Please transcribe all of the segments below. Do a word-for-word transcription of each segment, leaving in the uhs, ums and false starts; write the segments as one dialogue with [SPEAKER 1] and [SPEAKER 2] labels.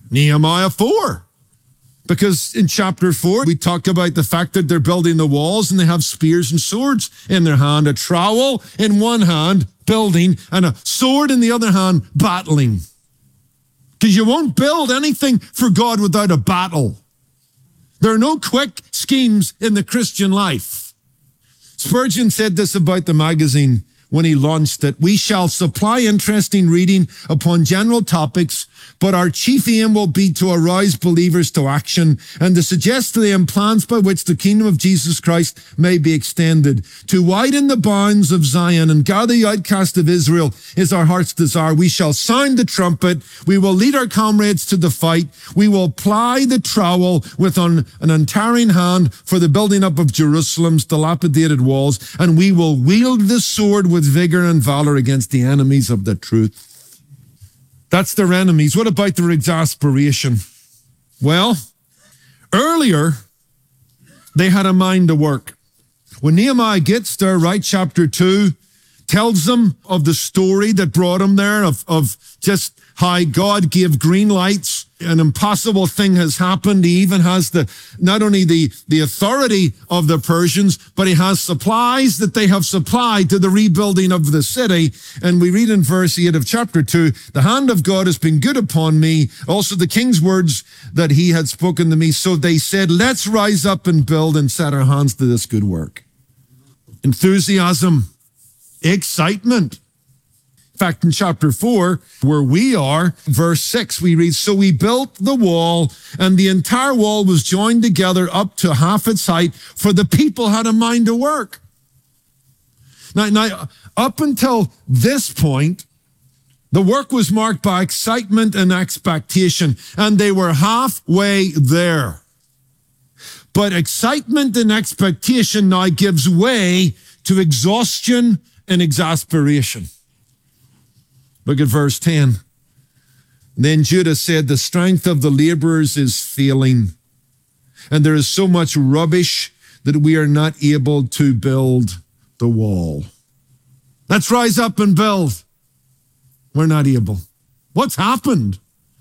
[SPEAKER 1] Nehemiah four. Because in chapter four, we talk about the fact that they're building the walls and they have spears and swords in their hand, a trowel in one hand, building, and a sword in the other hand, battling. Because you won't build anything for God without a battle. There are no quick schemes in the Christian life. Spurgeon said this about the magazine when he launched it. We shall supply interesting reading upon general topics, but our chief aim will be to arouse believers to action and to suggest to them plans by which the kingdom of Jesus Christ may be extended. To widen the bounds of Zion and gather the outcast of Israel is our heart's desire. We shall sound the trumpet. We will lead our comrades to the fight. We will ply the trowel with an, an untiring hand for the building up of Jerusalem's dilapidated walls, and we will wield the sword with vigor and valor against the enemies of the truth. That's their enemies. What about their exasperation? Well, earlier, they had a mind to work. When Nehemiah gets there, right, chapter two, tells them of the story that brought him there, of, of just how God gave green lights. An impossible thing has happened. He even has the not only the, the authority of the Persians, but he has supplies that they have supplied to the rebuilding of the city. And we read in verse eight of chapter two, the hand of God has been good upon me, also the king's words that he had spoken to me. So they said, let's rise up and build and set our hands to this good work. Enthusiasm, excitement. In fact, in chapter four, where we are, verse six, we read, so we built the wall, and the entire wall was joined together up to half its height, for the people had a mind to work. Now, now up until this point, the work was marked by excitement and expectation, and they were halfway there. But excitement and expectation now gives way to exhaustion and exasperation. Look at verse ten. Then Judah said, the strength of the laborers is failing, and there is so much rubbish that we are not able to build the wall. Let's rise up and build. We're not able. What's happened?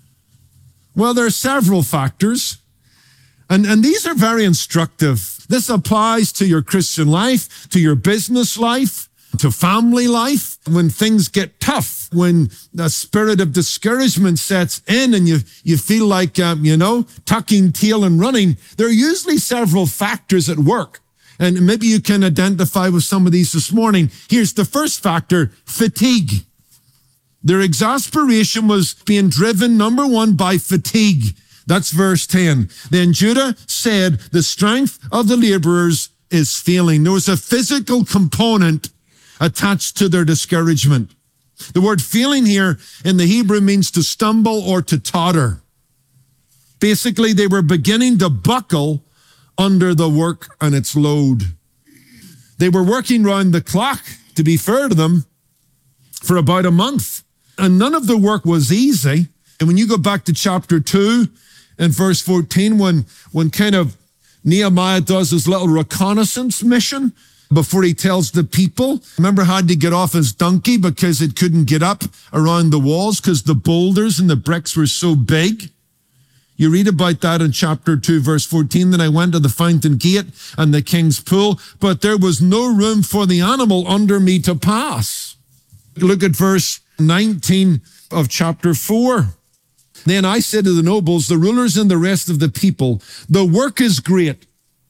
[SPEAKER 1] Well, there are several factors, and, and these are very instructive. This applies to your Christian life, to your business life, to family life. When things get tough, when the spirit of discouragement sets in and you, you feel like, um, you know, tucking tail and running, there are usually several factors at work. And maybe you can identify with some of these this morning. Here's the first factor, fatigue. Their exasperation was being driven, number one, by fatigue. That's verse ten. Then Judah said, the strength of the laborers is failing. There was a physical component attached to their discouragement. The word failing here in the Hebrew means to stumble or to totter. Basically, they were beginning to buckle under the work and its load. They were working round the clock, to be fair to them, for about a month. And none of the work was easy. And when you go back to chapter two and verse fourteen, when, when kind of Nehemiah does his little reconnaissance mission, before he tells the people, remember how to get off his donkey because it couldn't get up around the walls because the boulders and the bricks were so big. You read about that in chapter two, verse fourteen. Then I went to the fountain gate and the king's pool, but there was no room for the animal under me to pass. Look at verse nineteen of chapter four. Then I said to the nobles, the rulers and the rest of the people, the work is great.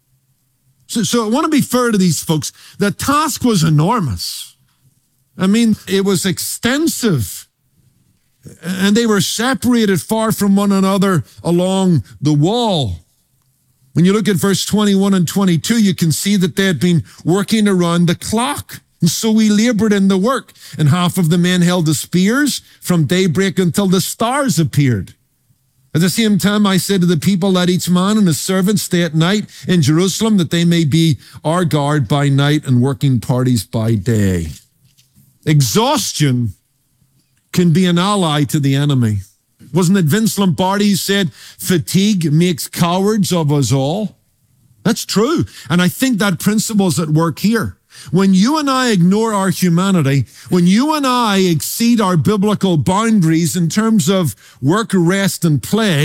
[SPEAKER 1] So, so I want to be fair to these folks. The task was enormous. I mean, it was extensive. And they were separated far from one another along the wall. When you look at verse twenty-one and twenty-two, you can see that they had been working around the clock. And so we labored in the work. And half of the men held the spears from daybreak until the stars appeared. At the same time, I said to the people, let each man and his servant stay at night in Jerusalem, that they may be our guard by night and working parties by day. Exhaustion can be an ally to the enemy. Wasn't it Vince Lombardi who said, fatigue makes cowards of us all? That's true. And I think that principle is at work here. When you and I ignore our humanity, when you and I exceed our biblical boundaries in terms of work, rest, and play,